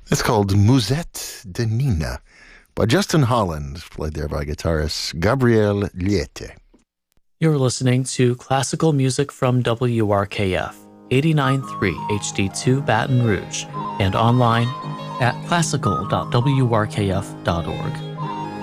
It's called Musette de Nina by Justin Holland, played there by guitarist Gabriel Liete. You're listening to classical music from WRKF, 89.3 HD2 Baton Rouge, and online at classical.wrkf.org.